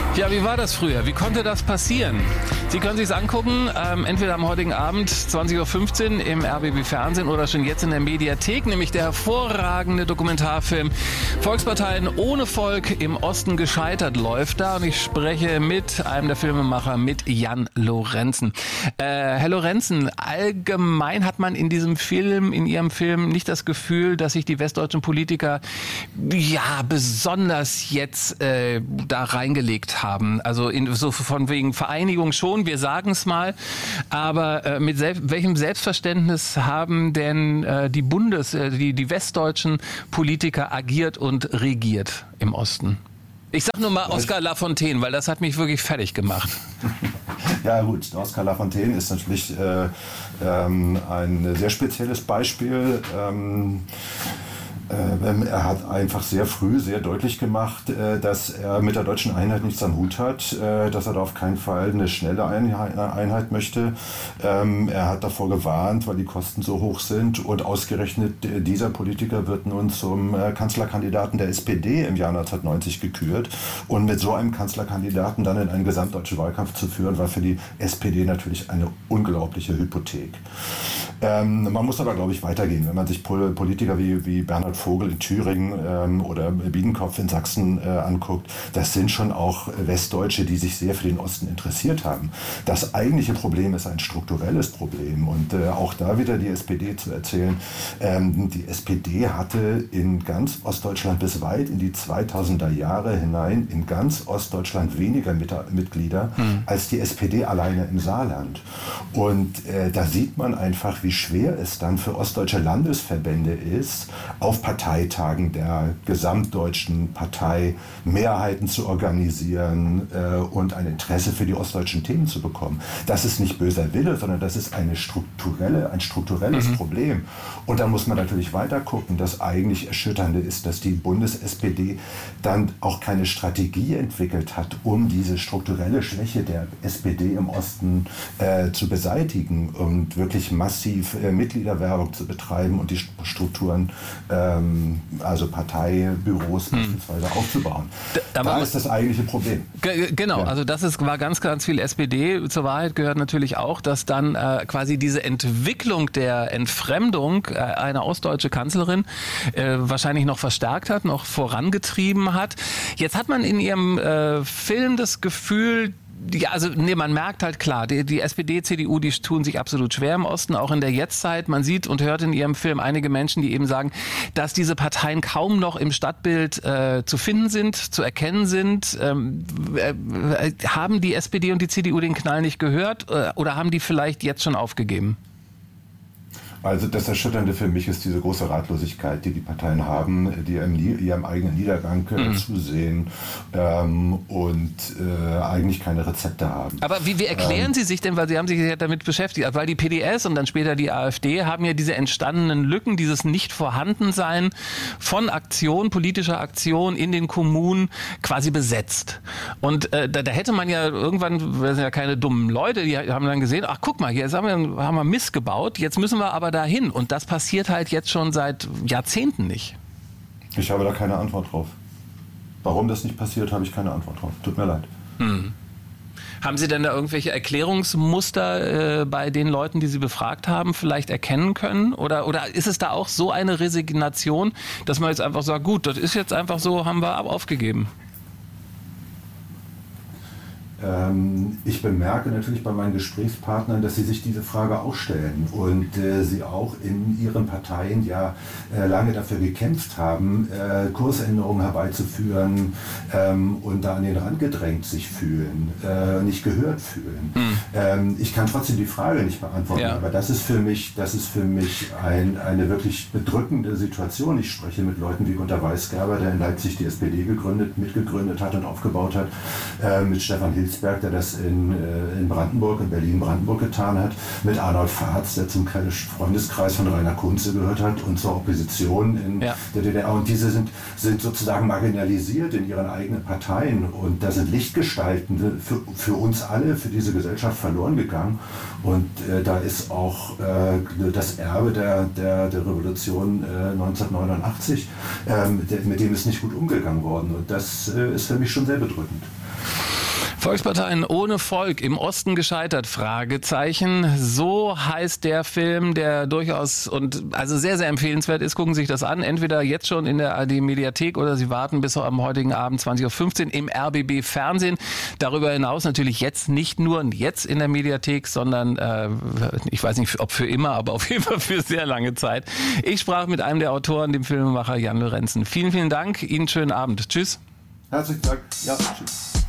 Ja, wie war das früher? Wie konnte das passieren? Sie können sich es angucken, entweder am heutigen Abend 20.15 Uhr im RBB Fernsehen oder schon jetzt in der Mediathek, nämlich der hervorragende Dokumentarfilm Volksparteien ohne Volk im Osten gescheitert läuft da. Und ich spreche mit einem der Filmemacher, mit Jan Lorenzen. Herr Lorenzen, allgemein hat man in diesem Film, in Ihrem Film nicht das Gefühl, dass sich die westdeutschen Politiker besonders jetzt da reingelegt haben. Also so von wegen Vereinigung schon, wir sagen es mal. Aber mit welchem Selbstverständnis haben denn die westdeutschen Politiker agiert und regiert im Osten? Ich sag nur mal Oskar Lafontaine, weil das hat mich wirklich fertig gemacht. Ja gut, Oskar Lafontaine ist natürlich ein sehr spezielles Beispiel. Er hat einfach sehr früh sehr deutlich gemacht, dass er mit der deutschen Einheit nichts am Hut hat, dass er da auf keinen Fall eine schnelle Einheit möchte. Er hat davor gewarnt, weil die Kosten so hoch sind, und ausgerechnet dieser Politiker wird nun zum Kanzlerkandidaten der SPD im Jahr 1990 gekürt, und mit so einem Kanzlerkandidaten dann in einen gesamtdeutschen Wahlkampf zu führen, war für die SPD natürlich eine unglaubliche Hypothek. Man muss aber, glaube ich, weitergehen. Wenn man sich Politiker wie Bernhard Vogel in Thüringen oder Biedenkopf in Sachsen anguckt, das sind schon auch Westdeutsche, die sich sehr für den Osten interessiert haben. Das eigentliche Problem ist ein strukturelles Problem, und auch da wieder die SPD zu erzählen. Die SPD hatte in ganz Ostdeutschland bis weit in die 2000er Jahre hinein in ganz Ostdeutschland weniger Mitglieder als die SPD alleine im Saarland. Und da sieht man einfach, wie schwer es dann für ostdeutsche Landesverbände ist, auf Parteitagen der gesamtdeutschen Partei Mehrheiten zu organisieren und ein Interesse für die ostdeutschen Themen zu bekommen. Das ist nicht böser Wille, sondern das ist ein strukturelles Problem. Und da muss man natürlich weiter gucken. Das eigentlich Erschütternde ist, dass die Bundes-SPD dann auch keine Strategie entwickelt hat, um diese strukturelle Schwäche der SPD im Osten zu beseitigen und wirklich massiv Mitgliederwerbung zu betreiben und die Strukturen, also Parteibüros beispielsweise aufzubauen. Da ist das eigentliche Problem. Genau, ja. Also war ganz, ganz viel SPD. Zur Wahrheit gehört natürlich auch, dass dann quasi diese Entwicklung der Entfremdung eine ostdeutsche Kanzlerin wahrscheinlich noch verstärkt hat, noch vorangetrieben hat. Jetzt hat man in ihrem Film das Gefühl, ja, man merkt halt klar, die SPD, CDU, die tun sich absolut schwer im Osten, auch in der Jetztzeit. Man sieht und hört in ihrem Film einige Menschen, die eben sagen, dass diese Parteien kaum noch im Stadtbild zu finden sind, zu erkennen sind. Haben die SPD und die CDU den Knall nicht gehört oder haben die vielleicht jetzt schon aufgegeben? Also das Erschütternde für mich ist diese große Ratlosigkeit, die Parteien haben, die ihrem eigenen Niedergang zusehen und eigentlich keine Rezepte haben. Aber wie erklären Sie sich denn, weil Sie haben sich ja damit beschäftigt, weil die PDS und dann später die AfD haben ja diese entstandenen Lücken, dieses Nicht-Vorhandensein von politischer Aktion in den Kommunen quasi besetzt. Und da hätte man ja irgendwann, wir sind ja keine dummen Leute, die haben dann gesehen, ach guck mal, jetzt haben wir Mist gebaut, jetzt müssen wir aber dahin. Und das passiert halt jetzt schon seit Jahrzehnten nicht. Ich habe da keine Antwort drauf. Warum das nicht passiert, habe ich keine Antwort drauf. Tut mir leid. Haben Sie denn da irgendwelche Erklärungsmuster bei den Leuten, die Sie befragt haben, vielleicht erkennen können? Oder ist es da auch so eine Resignation, dass man jetzt einfach sagt, gut, das ist jetzt einfach so, haben wir aufgegeben? Ich bemerke natürlich bei meinen Gesprächspartnern, dass sie sich diese Frage auch stellen und sie auch in ihren Parteien ja lange dafür gekämpft haben, Kursänderungen herbeizuführen und da an den Rand gedrängt sich fühlen, nicht gehört fühlen. Ich kann trotzdem die Frage nicht beantworten, aber das ist für mich eine wirklich bedrückende Situation. Ich spreche mit Leuten wie Gunter Weisgerber, der in Leipzig die SPD mitgegründet hat und aufgebaut hat, mit Stefan Hilsberg, der das in Berlin-Brandenburg getan hat, mit Arnold Fahrz, der zum Freundeskreis von Rainer Kunze gehört hat und zur Opposition in der DDR. Und diese sind sozusagen marginalisiert in ihren eigenen Parteien. Und da sind Lichtgestalten für uns alle, für diese Gesellschaft verloren gegangen. Und da ist auch das Erbe der Revolution 1989, mit dem ist nicht gut umgegangen worden. Und das ist für mich schon sehr bedrückend. Volksparteien ohne Volk, im Osten gescheitert, Fragezeichen. So heißt der Film, der durchaus und also sehr, sehr empfehlenswert ist. Gucken Sie sich das an. Entweder jetzt schon in der ARD-Mediathek oder Sie warten bis am heutigen Abend 20.15 Uhr im RBB Fernsehen. Darüber hinaus natürlich jetzt nicht nur jetzt in der Mediathek, sondern ich weiß nicht, ob für immer, aber auf jeden Fall für sehr lange Zeit. Ich sprach mit einem der Autoren, dem Filmemacher Jan Lorenzen. Vielen, vielen Dank. Ihnen schönen Abend. Tschüss. Herzlichen Dank. Ja, tschüss.